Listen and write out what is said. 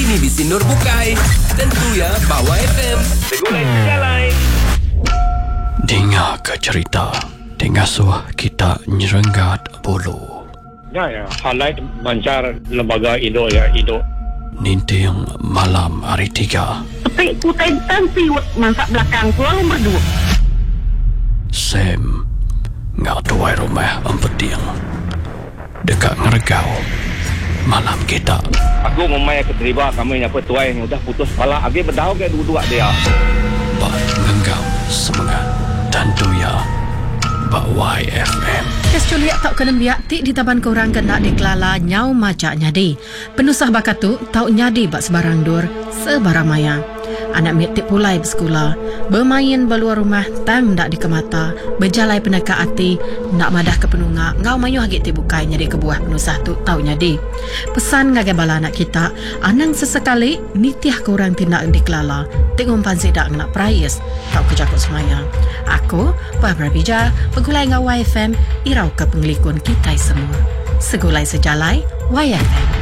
Kini di Sinur Bukai. Tentu ya Bawa FM. Segulai sejalai. Dengar ke cerita. Dengar suah kita nyerenggat bulu. Ya, highlight mancar lembaga Indo. Ninting malam hari 3. Tapi kutai siwut masak belakang pulang berdua. Sam ngak tuai rumah empeting. Dekat ngeregau. Malam kita. Aku memang keterima kami yang petuai yang udah putus kepala. Agi berdau ke dua-dua dia. Bak ngenggam semangat. Tentu ya Bak YFM. Kes culiak tak kena biak tik di taban korang kena dikelala nyau macak nyadi. Penusah bakat tu tau nyadi bak sebarang dur sebarang maya. Anak mitik pulai bersekolah, bermain beluar rumah tam dak dikemata, berjalai peneka hati, nak madah ke penunga, ngau mayu hagit ti bukai nyadi kebuah penusah tu tau nyadi. Pesan ngagai bala anak kita, anang sesekali nitiah korang tindak dikelala, tengok pansi dak nak prayes, tau kejakut semaya. Aku, Barbara Bija, pegulai ngau YFM, irau ke penglikun kita semua. Segulai sejalai, YFM.